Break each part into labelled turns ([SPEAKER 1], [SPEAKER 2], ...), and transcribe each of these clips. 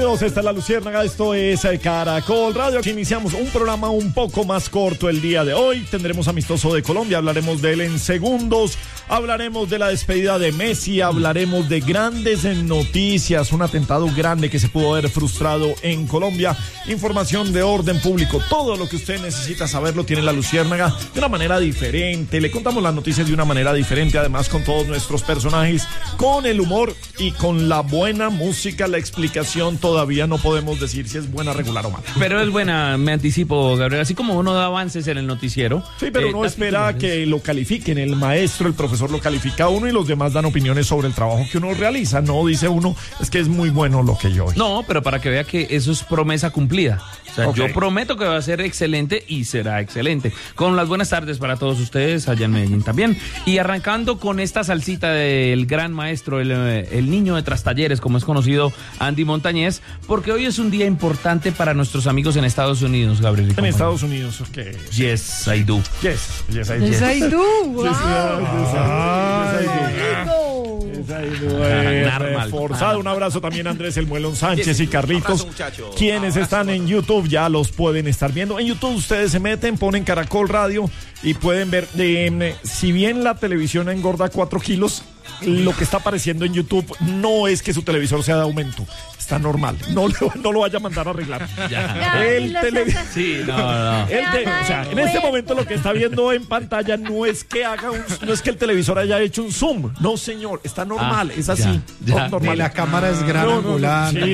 [SPEAKER 1] Bienvenidos, esta es La Luciérnaga, esto es Caracol Radio. Iniciamos un programa un poco más corto el día de hoy. Tendremos Amistoso de Colombia, hablaremos de él en segundos. Hablaremos de la despedida de Messi, hablaremos de grandes noticias, un atentado grande que se pudo haber frustrado en Colombia, información de orden público, todo lo que usted necesita saberlo tiene La Luciérnaga de una manera diferente. Le contamos las noticias de una manera diferente, además con todos nuestros personajes, con el humor y con la buena música. La explicación todavía no podemos decir si es buena, regular o mala.
[SPEAKER 2] Pero es buena, me anticipo, Gabriel. Así como uno da avances en el noticiero.
[SPEAKER 1] Sí, pero uno espera que lo califiquen. El maestro, el profesor lo califica a uno y los demás dan opiniones sobre el trabajo que uno realiza. No dice uno, es que es muy bueno lo que yo oí.
[SPEAKER 2] No, pero para que vea que eso es promesa cumplida. O sea,
[SPEAKER 1] Okay.
[SPEAKER 2] Yo prometo que va a ser excelente y será excelente. Con las buenas tardes para todos ustedes allá en Medellín también. Y arrancando con esta salsita del gran maestro, el niño de Trastalleres, como es conocido, Andy Montañez, porque hoy es un día importante para nuestros amigos en Estados Unidos, Gabriel.
[SPEAKER 1] En Estados Unidos, ok.
[SPEAKER 2] Yes, I do.
[SPEAKER 1] Yes, I do.
[SPEAKER 3] Yes, I do. Wow.
[SPEAKER 1] Yes, I do. Reforzado. Un abrazo también a Andrés El Muelón Sánchez y Carlitos, quienes están en YouTube, ya los pueden estar viendo. En YouTube ustedes se meten, ponen Caracol Radio y pueden ver, si bien la televisión engorda 4 kilos, lo que está apareciendo en YouTube no es que su televisor sea de aumento, está normal, no lo vaya a mandar a arreglar.
[SPEAKER 2] Sí, no.
[SPEAKER 1] O sea, en este momento lo que está viendo en pantalla no es que el televisor haya hecho un zoom, no señor, está normal, es así, normal.
[SPEAKER 4] Y la cámara es gran angular.
[SPEAKER 1] Sí,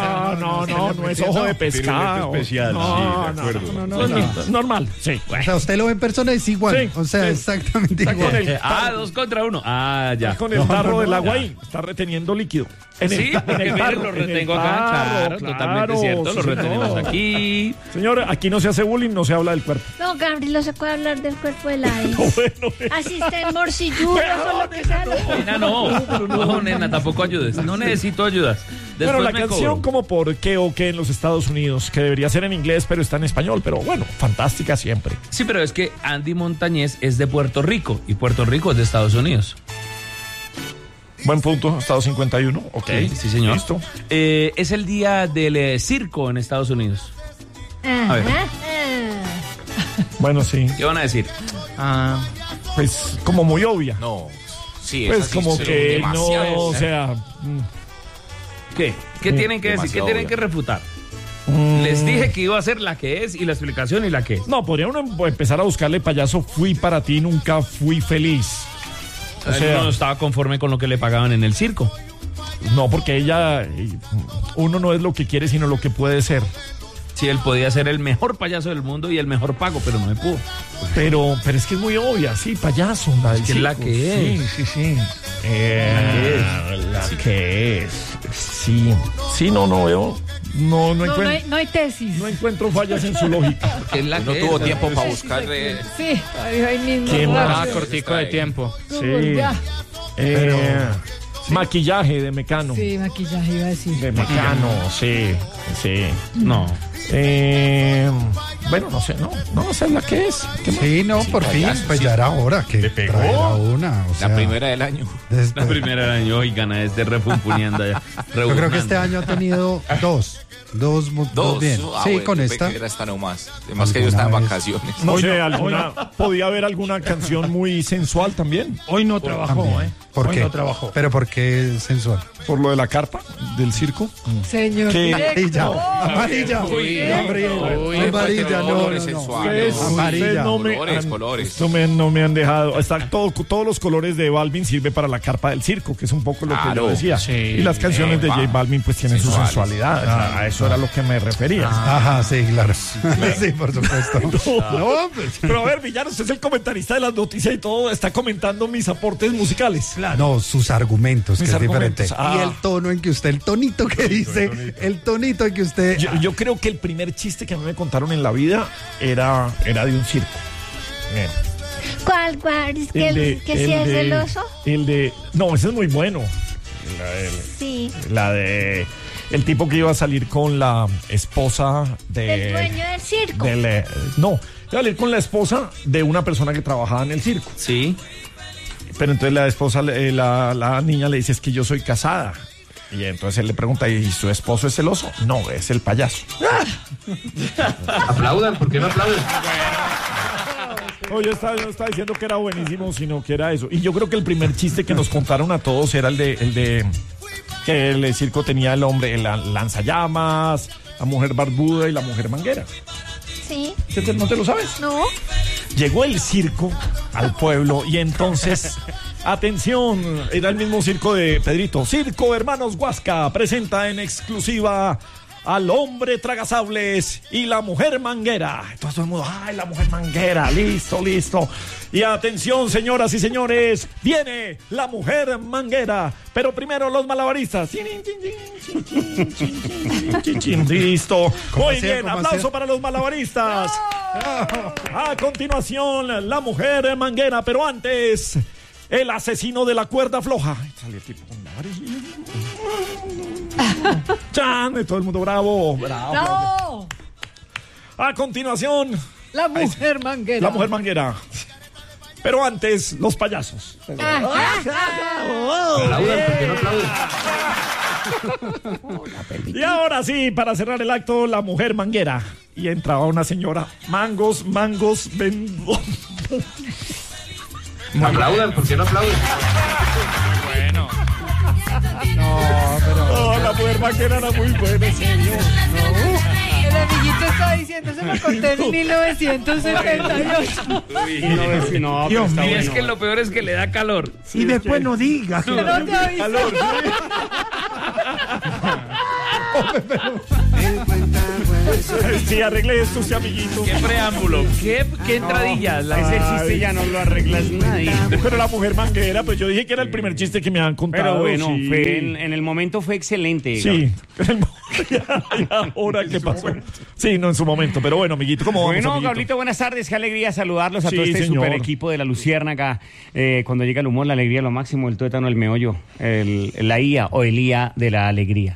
[SPEAKER 1] no es ojo de pescado.
[SPEAKER 5] Especial,
[SPEAKER 1] No, normal, sí.
[SPEAKER 4] O sea, usted lo ve en persona y es igual.
[SPEAKER 1] Sí,
[SPEAKER 4] o sea,
[SPEAKER 1] sí.
[SPEAKER 4] exactamente
[SPEAKER 1] Está
[SPEAKER 4] igual.
[SPEAKER 1] con el
[SPEAKER 2] 2 contra 1. Ya.
[SPEAKER 1] con el tarro del agua ahí, está reteniendo líquido.
[SPEAKER 2] Sí, porque miren, lo retengo acá, claro, totalmente cierto, lo retenemos aquí.
[SPEAKER 1] Señor, aquí no se hace bullying, no se habla del cuerpo.
[SPEAKER 3] No, Gabriel, no se puede hablar del cuerpo de la ex.
[SPEAKER 1] Bueno,
[SPEAKER 3] Así está en morcilludo, o lo que sea.
[SPEAKER 2] Nena, no, nena, tampoco ayudes. No necesito ayudas.
[SPEAKER 1] Bueno,
[SPEAKER 2] Después
[SPEAKER 1] la
[SPEAKER 2] me
[SPEAKER 1] canción
[SPEAKER 2] cobro.
[SPEAKER 1] como por qué o qué en los Estados Unidos, que debería ser en inglés, pero está en español, pero bueno, fantástica siempre.
[SPEAKER 2] Sí, pero es que Andy Montañez es de Puerto Rico y Puerto Rico es de Estados Unidos.
[SPEAKER 1] Buen punto, Estado 51, ok.
[SPEAKER 2] Sí, señor.
[SPEAKER 1] Listo.
[SPEAKER 2] Es el día del circo en Estados Unidos. A ver.
[SPEAKER 1] Bueno, sí,
[SPEAKER 2] ¿Qué van a decir?
[SPEAKER 1] pues como muy obvia.
[SPEAKER 5] No, sí,
[SPEAKER 1] Pues
[SPEAKER 5] esa sí
[SPEAKER 1] como
[SPEAKER 5] se lo-
[SPEAKER 1] que
[SPEAKER 5] demasiado.
[SPEAKER 1] no, o sea...
[SPEAKER 2] ¿Qué? ¿Qué tienen que decir? ¿Qué
[SPEAKER 5] demasiado
[SPEAKER 2] tienen
[SPEAKER 5] obvio.
[SPEAKER 2] que refutar? Les dije que iba a ser la que es y la explicación y la que es.
[SPEAKER 1] No, podría uno empezar a buscarle payaso, fui para ti, nunca fui feliz. O sea,
[SPEAKER 2] Él no estaba conforme con lo que le pagaban en el circo.
[SPEAKER 1] no, porque uno no es lo que quiere, sino lo que puede ser.
[SPEAKER 2] Sí, él podía ser el mejor payaso del mundo y el mejor pago, pero no me pudo.
[SPEAKER 1] Pero es que es muy obvia, sí, payaso. La del
[SPEAKER 2] que es la
[SPEAKER 1] circo.
[SPEAKER 2] que es.
[SPEAKER 1] Sí. La que es. Sí, no veo. No encuentro.
[SPEAKER 3] No hay tesis.
[SPEAKER 1] No encuentro fallas en su lógica.
[SPEAKER 2] Que es la
[SPEAKER 5] No
[SPEAKER 2] que
[SPEAKER 5] tuvo
[SPEAKER 2] es.
[SPEAKER 5] tiempo para buscar.
[SPEAKER 3] Sí, ahí mismo.
[SPEAKER 1] ¿Quién más?
[SPEAKER 5] cortico de tiempo.
[SPEAKER 1] Sí.
[SPEAKER 3] Ya.
[SPEAKER 1] Maquillaje de Mecano.
[SPEAKER 3] Sí, maquillaje iba a decir.
[SPEAKER 1] De Mecano, sí.
[SPEAKER 2] No.
[SPEAKER 1] Bueno, no sé, no sé la que es. ¿Qué más?
[SPEAKER 4] Sí, no, por fin,
[SPEAKER 5] payaso,
[SPEAKER 4] pues
[SPEAKER 5] sí.
[SPEAKER 4] ya era hora que
[SPEAKER 1] pegó?
[SPEAKER 4] trajera una. O sea,
[SPEAKER 5] La primera del año.
[SPEAKER 2] La primera del año y gana este refunfuneando allá.
[SPEAKER 4] Yo creo que este año ha tenido dos bien.
[SPEAKER 5] Ah,
[SPEAKER 4] Sí,
[SPEAKER 5] bueno,
[SPEAKER 4] con
[SPEAKER 5] yo
[SPEAKER 4] esta.
[SPEAKER 5] pensé que era esta nomás. Además que ellos están en
[SPEAKER 4] ¿Alguna
[SPEAKER 5] vacaciones.
[SPEAKER 1] No sé, podía haber alguna canción muy sensual también,
[SPEAKER 6] Hoy no trabajó,
[SPEAKER 4] También. ¿Por
[SPEAKER 6] Hoy
[SPEAKER 4] qué?
[SPEAKER 6] no trabajó.
[SPEAKER 4] Pero ¿por qué sensual?
[SPEAKER 1] por lo de la carpa del circo.
[SPEAKER 3] Señor.
[SPEAKER 1] Que-
[SPEAKER 4] Amarilla. Gabriel. Amarilla, no.
[SPEAKER 5] Colores sensuales.
[SPEAKER 4] Amarilla.
[SPEAKER 5] Colores.
[SPEAKER 1] No me han dejado. Todos los colores de Balvin sirve para la carpa del circo, que es un poco lo que yo
[SPEAKER 5] Claro,
[SPEAKER 1] decía.
[SPEAKER 6] sí.
[SPEAKER 1] Y las canciones de J Balvin pues tienen su
[SPEAKER 5] Sensuales.
[SPEAKER 1] sensualidad. A eso era lo que me refería.
[SPEAKER 4] Ajá, sí, claro. Sí, por supuesto.
[SPEAKER 1] No, pues, pero a ver, Villano, usted es el comentarista de las noticias y todo, está comentando mis aportes musicales.
[SPEAKER 4] No, sus argumentos, que
[SPEAKER 1] Mis
[SPEAKER 4] es diferente.
[SPEAKER 1] argumentos, ah.
[SPEAKER 4] Y el tono en que usted, el tonito que dice, el tonito en que usted...
[SPEAKER 1] Yo creo que el primer chiste que a mí me contaron en la vida era de un circo.
[SPEAKER 3] ¿Cuál? ¿Es que si es el oso?
[SPEAKER 1] No, ese es muy bueno.
[SPEAKER 3] Sí.
[SPEAKER 1] La de el tipo que iba a salir con la esposa
[SPEAKER 3] Del dueño del circo.
[SPEAKER 1] no, iba a salir con la esposa de una persona que trabajaba en el circo.
[SPEAKER 2] Sí.
[SPEAKER 1] Pero entonces la esposa, la niña le dice, es que yo soy casada. Y entonces él le pregunta, ¿y su esposo es celoso? No, es el payaso.
[SPEAKER 6] Aplaudan, ¿por qué no aplauden?
[SPEAKER 1] No, yo estaba diciendo que era buenísimo, sino que era eso. Y yo creo que el primer chiste que nos contaron a todos era el de que el circo tenía el hombre, el lanzallamas, la mujer barbuda y la mujer manguera.
[SPEAKER 3] Sí.
[SPEAKER 1] ¿No te lo sabes?
[SPEAKER 3] No.
[SPEAKER 1] Llegó el circo al pueblo y entonces, atención, era el mismo circo de Pedrito. Circo Hermanos Huasca presenta en exclusiva al hombre tragasables y la mujer manguera. Entonces todo el mundo, ¡ay, la mujer manguera! Listo. Y atención, señoras y señores, viene la mujer manguera. Pero primero los malabaristas. Listo. Muy bien, aplauso para los malabaristas. A continuación, la mujer manguera, pero antes, el asesino de la cuerda floja. Sale el tipo con la varilla. ¡Chan! Y todo el mundo bravo.
[SPEAKER 7] ¡No!
[SPEAKER 1] A continuación,
[SPEAKER 7] La mujer manguera.
[SPEAKER 1] la mujer manguera. Pero antes, los payasos.
[SPEAKER 6] Aplaudan, ¿por qué no aplauden?
[SPEAKER 1] Y ahora sí, para cerrar el acto, la mujer manguera. Y entraba una señora. Mangos, vendo.
[SPEAKER 6] Aplaudan, ¿por qué no aplauden?
[SPEAKER 2] Bueno.
[SPEAKER 1] No, la mujer manguera era muy buena, en serio.
[SPEAKER 7] El amiguito está diciendo, se lo conté en 1978.
[SPEAKER 2] No,
[SPEAKER 4] Dios mío.
[SPEAKER 2] y es que lo peor es que le da calor.
[SPEAKER 4] Y después no digas.
[SPEAKER 7] No te aviso.
[SPEAKER 1] Calor, sí, arregle esto, sí, amiguito.
[SPEAKER 2] Qué preámbulo, qué entradilla.
[SPEAKER 8] Ese chiste ya no lo arreglas nadie.
[SPEAKER 1] Pero la mujer manguera, pues yo dije que era el primer chiste que me han contado.
[SPEAKER 8] Pero bueno,
[SPEAKER 1] sí.
[SPEAKER 8] fue en el momento fue excelente.
[SPEAKER 1] Sí. ¿Y ahora qué pasó? Sí, no en su momento. Pero bueno, amiguito, ¿cómo vamos,
[SPEAKER 8] Bueno,
[SPEAKER 1] amiguito?
[SPEAKER 8] Gablito, buenas tardes. Qué alegría saludarlos a
[SPEAKER 1] Sí,
[SPEAKER 8] todo este
[SPEAKER 1] señor.
[SPEAKER 8] super equipo de la Luciérnaga. Cuando llega el humor, la alegría, lo máximo, el tuétano, el meollo, la IA o el IA de la alegría.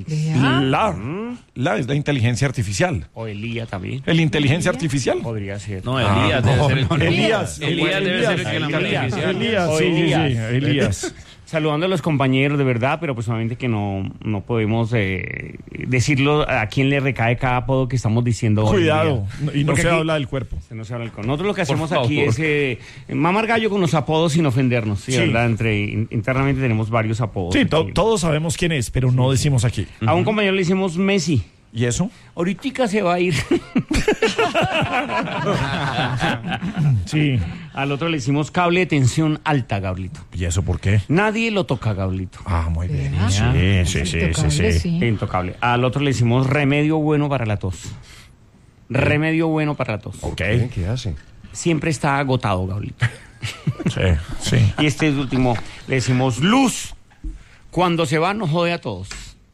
[SPEAKER 1] La es la inteligencia artificial.
[SPEAKER 8] O el IA también.
[SPEAKER 1] ¿El inteligencia artificial?
[SPEAKER 8] Podría ser.
[SPEAKER 2] No, Elías debe ser el
[SPEAKER 1] Elías.
[SPEAKER 2] Elías debe ser el que la artificial.
[SPEAKER 1] Elías,
[SPEAKER 8] O
[SPEAKER 1] sí,
[SPEAKER 8] Elías.
[SPEAKER 1] sí, Elías.
[SPEAKER 8] Saludando a los compañeros de verdad, pero pues obviamente que no podemos decirlo a quién le recae cada apodo que estamos diciendo hoy en
[SPEAKER 1] Cuidado,
[SPEAKER 8] día.
[SPEAKER 1] y no
[SPEAKER 8] Porque
[SPEAKER 1] se
[SPEAKER 8] aquí-
[SPEAKER 1] habla del cuerpo.
[SPEAKER 8] No se habla del Nosotros lo que hacemos
[SPEAKER 2] favor.
[SPEAKER 8] aquí es mamar gallo con los apodos sin ofendernos, ¿sí?
[SPEAKER 1] Sí.
[SPEAKER 8] ¿Verdad? Internamente tenemos varios apodos.
[SPEAKER 1] Sí,
[SPEAKER 8] aquí.
[SPEAKER 1] todos sabemos quién es, pero no decimos aquí.
[SPEAKER 8] A un compañero le hicimos Messi.
[SPEAKER 1] ¿Y eso?
[SPEAKER 8] Ahorita se va a ir.
[SPEAKER 1] Sí.
[SPEAKER 8] Al otro le hicimos cable de tensión alta, Gablito.
[SPEAKER 1] ¿Y eso por qué?
[SPEAKER 8] Nadie lo toca, Gablito.
[SPEAKER 1] Ah, muy bien.
[SPEAKER 7] Intocable,
[SPEAKER 1] Sí.
[SPEAKER 8] Intocable. Al otro le hicimos remedio bueno para la tos. Remedio bueno para la tos.
[SPEAKER 1] Ok.
[SPEAKER 4] ¿Qué hace?
[SPEAKER 8] Siempre está agotado, Gablito.
[SPEAKER 1] Sí.
[SPEAKER 8] Y este último le decimos luz. Cuando se va nos jode a todos.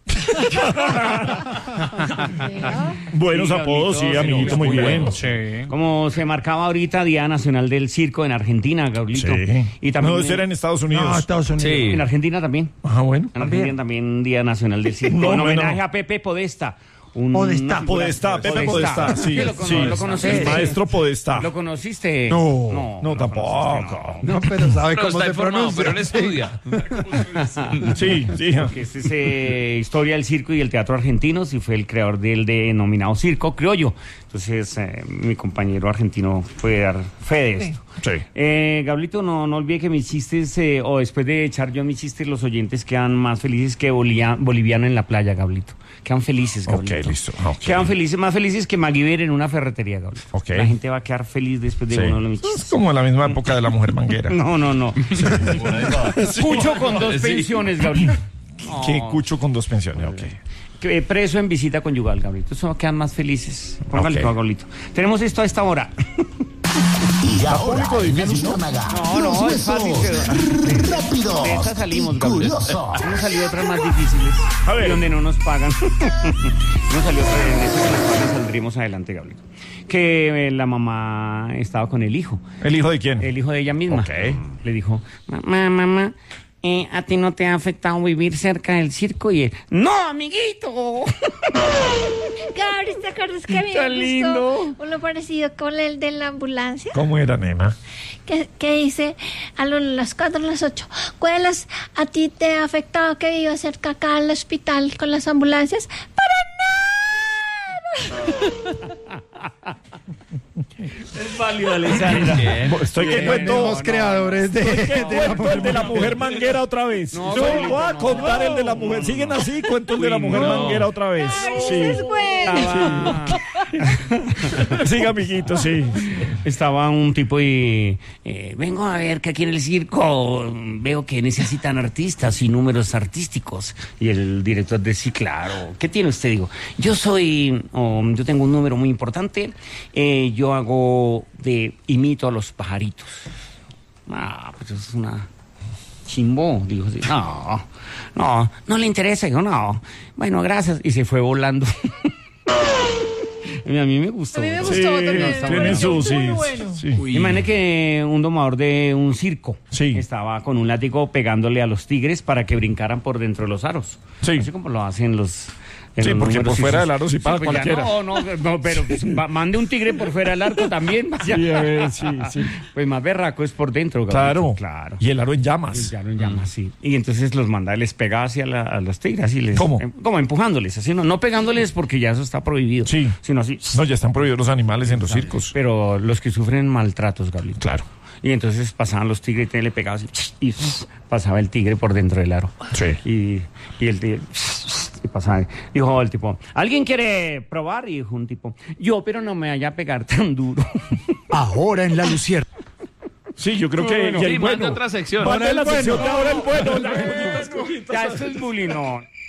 [SPEAKER 1] Buenos
[SPEAKER 8] Sí,
[SPEAKER 1] apodos, sí,
[SPEAKER 8] Gablito,
[SPEAKER 1] amiguito, muy bien.
[SPEAKER 8] Como se marcaba ahorita Día Nacional del Circo en Argentina, Gablito.
[SPEAKER 1] Sí.
[SPEAKER 8] Y también
[SPEAKER 1] No, eso era en Estados Unidos.
[SPEAKER 4] No, Estados Unidos.
[SPEAKER 2] Sí.
[SPEAKER 8] en Argentina también.
[SPEAKER 1] Ah, bueno.
[SPEAKER 8] En Argentina también Día Nacional del Circo.
[SPEAKER 1] No,
[SPEAKER 8] en
[SPEAKER 1] bueno.
[SPEAKER 8] homenaje a Pepe Podesta.
[SPEAKER 4] Podestá.
[SPEAKER 1] Podestá, Pepe Podestá, sí.
[SPEAKER 8] ¿Lo conociste?
[SPEAKER 1] El maestro Podestá.
[SPEAKER 8] ¿Lo conociste?
[SPEAKER 1] No, tampoco.
[SPEAKER 4] No, pero sabe
[SPEAKER 2] Pero
[SPEAKER 4] cómo
[SPEAKER 2] está
[SPEAKER 4] se
[SPEAKER 2] informado,
[SPEAKER 4] pronuncia.
[SPEAKER 2] pero él estudia.
[SPEAKER 1] Sí.
[SPEAKER 8] Que este es historia del circo y el teatro argentinos y fue el creador del denominado circo criollo. Entonces, mi compañero argentino puede dar fe de esto.
[SPEAKER 1] Sí.
[SPEAKER 8] Gablito, no olvide que mis chistes, o después de echar yo mis chistes, los oyentes quedan más felices que boliviano en la playa, Gablito. Quedan felices, Gablito.
[SPEAKER 1] Ok, listo. Ok.
[SPEAKER 8] Quedan felices, más felices que MacGyver en una ferretería, Gablito.
[SPEAKER 1] Ok.
[SPEAKER 8] La gente va a quedar feliz después de
[SPEAKER 1] Sí.
[SPEAKER 8] uno de mis
[SPEAKER 1] Es
[SPEAKER 8] chistes.
[SPEAKER 1] como la misma época de la mujer manguera.
[SPEAKER 8] No. Cucho con dos pensiones, Gablito.
[SPEAKER 1] ¿Qué cucho con dos pensiones? Ok.
[SPEAKER 8] Preso en visita conyugal, Gablito. Eso quedan más felices. Póngale
[SPEAKER 1] Ok.
[SPEAKER 8] todo, Gablito. Tenemos esto a esta hora.
[SPEAKER 9] Y ahora,
[SPEAKER 1] público
[SPEAKER 9] en la
[SPEAKER 1] difícil, ¿no?
[SPEAKER 9] Luciérnaga,
[SPEAKER 8] No,
[SPEAKER 9] los
[SPEAKER 8] no, es fácil,
[SPEAKER 9] huesos rápidos
[SPEAKER 8] De esta salimos,
[SPEAKER 9] y
[SPEAKER 8] Gablito.
[SPEAKER 9] curiosos.
[SPEAKER 8] Hemos salido otras más difíciles.
[SPEAKER 1] A ver.
[SPEAKER 8] Y donde no nos pagan. Hemos salido otras en esas con las cuales saldremos adelante, Gablito. Que la mamá estaba con el hijo.
[SPEAKER 1] ¿El hijo de quién?
[SPEAKER 8] El hijo de ella misma.
[SPEAKER 1] Ok.
[SPEAKER 8] Le dijo, mamá, ¿a ti no te ha afectado vivir cerca del circo? Y él, ¡no, amiguito!
[SPEAKER 3] Gabri, ¿te acuerdas que a mí
[SPEAKER 8] Tan
[SPEAKER 3] me
[SPEAKER 8] lindo.
[SPEAKER 3] gustó uno parecido con el de la ambulancia?
[SPEAKER 1] ¿Cómo era, nena?
[SPEAKER 3] Que dice a las 4, a las 8. ¿Cuáles a ti te ha afectado que vivas cerca acá al hospital con las ambulancias?
[SPEAKER 8] Es válido, Alessandra.
[SPEAKER 1] Estoy que cuento.
[SPEAKER 4] Tenemos creadores de la
[SPEAKER 1] Cuento el de la mujer manguera otra vez.
[SPEAKER 8] No,
[SPEAKER 1] Yo
[SPEAKER 8] Felipe,
[SPEAKER 1] voy a
[SPEAKER 8] no.
[SPEAKER 1] contar el de la mujer. Siguen así, cuento el de la mujer manguera otra vez. Sí.
[SPEAKER 3] Es bueno.
[SPEAKER 1] Siga, amiguito, sí.
[SPEAKER 8] Estaba un tipo y vengo a ver que aquí en el circo veo que necesitan artistas y números artísticos. Y el director dice, sí, claro. ¿Qué tiene usted? Digo, yo tengo un número muy importante. Yo imito a los pajaritos. Pues eso es una chimbo. Digo, sí, no le interesa. Digo, no. Bueno, gracias. Y se fue volando. A mí me gustó.
[SPEAKER 7] A mí me
[SPEAKER 1] Sí,
[SPEAKER 7] gustó también.
[SPEAKER 1] tiene
[SPEAKER 7] me pareció
[SPEAKER 1] su,
[SPEAKER 7] muy
[SPEAKER 1] sí,
[SPEAKER 7] bueno.
[SPEAKER 1] sí.
[SPEAKER 8] Imagínate que un domador de un circo
[SPEAKER 1] Sí.
[SPEAKER 8] estaba con un látigo pegándole a los tigres para que brincaran por dentro de los aros.
[SPEAKER 1] Sí.
[SPEAKER 8] Así como lo hacen los...
[SPEAKER 1] Sí, porque por fuera del aro sí para
[SPEAKER 8] pues ya
[SPEAKER 1] cualquiera.
[SPEAKER 8] No, pero pues, mande un tigre por fuera del arco también. Vaya.
[SPEAKER 1] Sí, a ver, sí.
[SPEAKER 8] Pues más berraco es por dentro.
[SPEAKER 1] Claro.
[SPEAKER 8] Claro.
[SPEAKER 1] Y el aro en llamas.
[SPEAKER 8] Ya no llama así. Y entonces los manda, les pega hacia a los tigres. Así les,
[SPEAKER 1] ¿Cómo?
[SPEAKER 8] Como empujándoles, así no pegándoles porque ya eso está prohibido.
[SPEAKER 1] Sí.
[SPEAKER 8] Sino así.
[SPEAKER 1] No, ya están prohibidos los animales en los circos.
[SPEAKER 8] Pero los que sufren maltratos, Gabriel.
[SPEAKER 1] Claro.
[SPEAKER 8] Y entonces pasaban los tigres y le pegaban así, y pasaba el tigre por dentro del aro.
[SPEAKER 1] Sí.
[SPEAKER 8] Y el tigre y pasaba. Dijo el tipo, ¿alguien quiere probar? Y dijo un tipo, yo, pero no me vaya a pegar tan duro.
[SPEAKER 4] Ahora en la Luciérnaga.
[SPEAKER 1] Sí, yo creo que.
[SPEAKER 8] Bueno,
[SPEAKER 1] y el
[SPEAKER 2] sí, mande otra sección.
[SPEAKER 1] Mande la
[SPEAKER 4] Ahora el
[SPEAKER 1] sección
[SPEAKER 4] bueno.
[SPEAKER 1] de ahora el bueno.
[SPEAKER 8] Ya, esto es bullying, no.